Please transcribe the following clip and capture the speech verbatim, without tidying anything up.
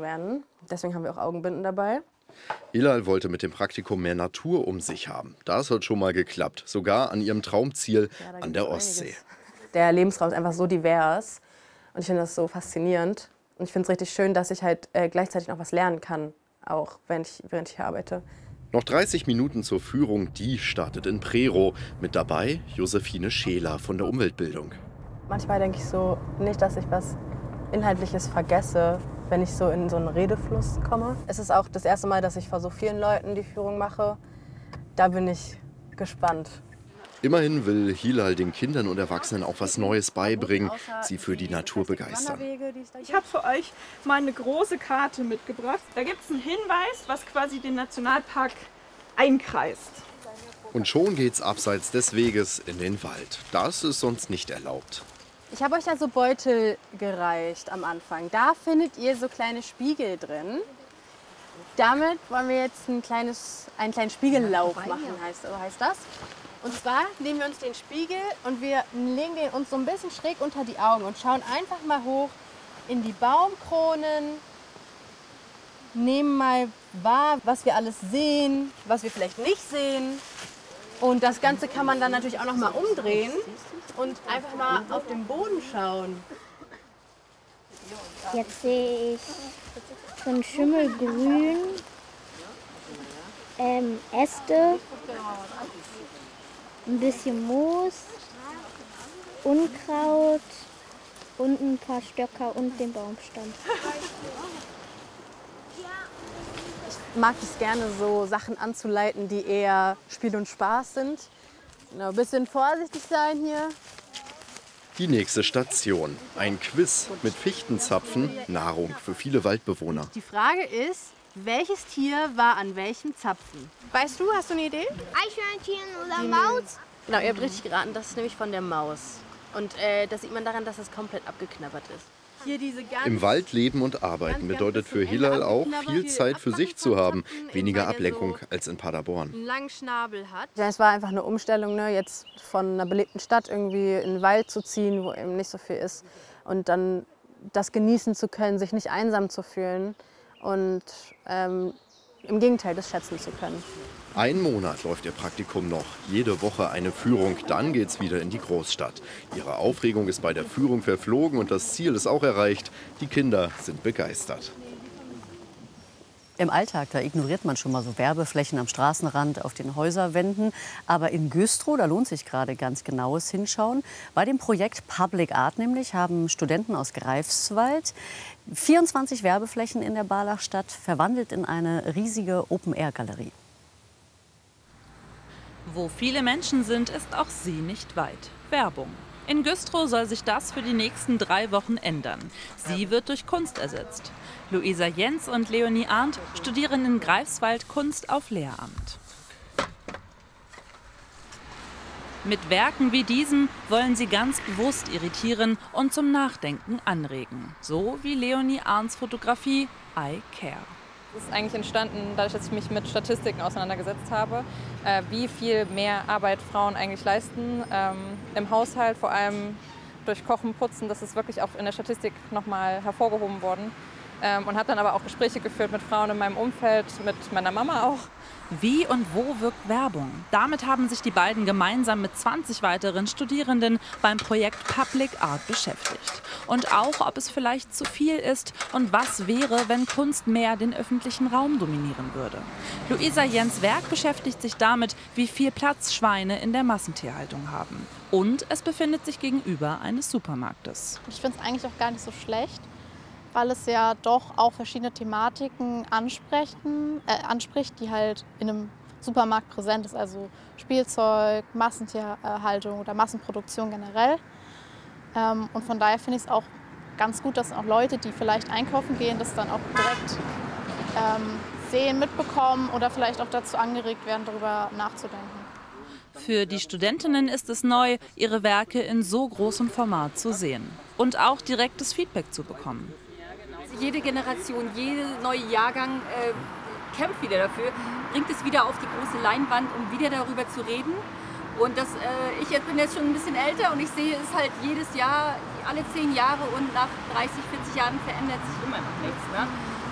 werden. Deswegen haben wir auch Augenbinden dabei. Hilal wollte mit dem Praktikum mehr Natur um sich haben. Das hat schon mal geklappt, sogar an ihrem Traumziel Ja, an der Ostsee. Einiges. Der Lebensraum ist einfach so divers und ich finde das so faszinierend. Und ich finde es richtig schön, dass ich halt äh, gleichzeitig noch was lernen kann, auch während ich, während ich hier arbeite. Noch dreißig Minuten zur Führung, die startet in Prerow. Mit dabei Josephine Scheler von der Umweltbildung. Manchmal denke ich so, nicht, dass ich was Inhaltliches vergesse, wenn ich so in so einen Redefluss komme. Es ist auch das erste Mal, dass ich vor so vielen Leuten die Führung mache. Da bin ich gespannt. Immerhin will Hilal den Kindern und Erwachsenen auch was Neues beibringen, sie für die Natur begeistern. Ich habe für euch mal eine große Karte mitgebracht. Da gibt es einen Hinweis, was quasi den Nationalpark einkreist. Und schon geht's abseits des Weges in den Wald. Das ist sonst nicht erlaubt. Ich habe euch ja so Beutel gereicht am Anfang. Da findet ihr so kleine Spiegel drin. Damit wollen wir jetzt ein kleines, einen kleinen Spiegellauf machen, heißt, so heißt das. Und zwar nehmen wir uns den Spiegel und wir legen den uns so ein bisschen schräg unter die Augen und schauen einfach mal hoch in die Baumkronen. Nehmen mal wahr, was wir alles sehen, was wir vielleicht nicht sehen. Und das Ganze kann man dann natürlich auch noch mal umdrehen und einfach mal auf den Boden schauen. Jetzt sehe ich so ein Schimmelgrün, ähm, Äste, ein bisschen Moos, Unkraut und ein paar Stöcker und den Baumstamm. Ich mag es gerne, so Sachen anzuleiten, die eher Spiel und Spaß sind. Genau, ein bisschen vorsichtig sein hier. Die nächste Station. Ein Quiz mit Fichtenzapfen, Nahrung für viele Waldbewohner. Die Frage ist, welches Tier war an welchem Zapfen? Weißt du, hast du eine Idee? Eichhörnchen oder Maus? Genau, ihr habt richtig geraten, das ist nämlich von der Maus. Und äh, das sieht man daran, dass es komplett abgeknabbert ist. Hier diese ganz, Im Wald leben und arbeiten bedeutet für Hilal auch, viel Zeit für sich zu haben. Weniger Ablenkung als in Paderborn. einen langen Schnabel hat. Ja, es war einfach eine Umstellung, ne? Jetzt von einer belebten Stadt irgendwie in den Wald zu ziehen, wo eben nicht so viel ist. Und dann das genießen zu können, sich nicht einsam zu fühlen und ähm, im Gegenteil, das schätzen zu können. Ein Monat läuft ihr Praktikum noch, jede Woche eine Führung, dann geht's wieder in die Großstadt. Ihre Aufregung ist bei der Führung verflogen und das Ziel ist auch erreicht. Die Kinder sind begeistert. Im Alltag, da ignoriert man schon mal so Werbeflächen am Straßenrand, auf den Häuserwänden. Aber in Güstrow, da lohnt sich gerade ganz genaues Hinschauen. Bei dem Projekt Public Art nämlich haben Studenten aus Greifswald vierundzwanzig Werbeflächen in der Barlachstadt verwandelt in eine riesige Open-Air-Galerie. Wo viele Menschen sind, ist auch sie nicht weit. Werbung. In Güstrow soll sich das für die nächsten drei Wochen ändern. Sie wird durch Kunst ersetzt. Luisa Jens und Leonie Arndt studieren in Greifswald Kunst auf Lehramt. Mit Werken wie diesem wollen sie ganz bewusst irritieren und zum Nachdenken anregen. So wie Leonie Arndts Fotografie I Care. Es ist eigentlich entstanden, dadurch, dass ich mich mit Statistiken auseinandergesetzt habe, äh, wie viel mehr Arbeit Frauen eigentlich leisten ähm, im Haushalt, vor allem durch Kochen, Putzen. Das ist wirklich auch in der Statistik nochmal hervorgehoben worden. Ähm, und habe dann aber auch Gespräche geführt mit Frauen in meinem Umfeld, mit meiner Mama auch. Wie und wo wirkt Werbung? Damit haben sich die beiden gemeinsam mit zwanzig weiteren Studierenden beim Projekt Public Art beschäftigt. Und auch, ob es vielleicht zu viel ist und was wäre, wenn Kunst mehr den öffentlichen Raum dominieren würde. Luisa Jens' Werk beschäftigt sich damit, wie viel Platz Schweine in der Massentierhaltung haben. Und es befindet sich gegenüber eines Supermarktes. Ich finde es eigentlich auch gar nicht so schlecht, weil es ja doch auch verschiedene Thematiken ansprechen, äh, anspricht, die halt in einem Supermarkt präsent ist. Also Spielzeug, Massentierhaltung oder Massenproduktion generell. Ähm, und von daher finde ich es auch ganz gut, dass auch Leute, die vielleicht einkaufen gehen, das dann auch direkt ähm, sehen, mitbekommen oder vielleicht auch dazu angeregt werden, darüber nachzudenken. Für die Studentinnen ist es neu, ihre Werke in so großem Format zu sehen und auch direktes Feedback zu bekommen. Jede Generation, jeder neue Jahrgang äh, kämpft wieder dafür, bringt es wieder auf die große Leinwand, um wieder darüber zu reden. Und das, äh, ich jetzt bin jetzt schon ein bisschen älter und ich sehe es halt jedes Jahr, alle zehn Jahre und nach dreißig, vierzig Jahren verändert sich immer noch nichts. Ne?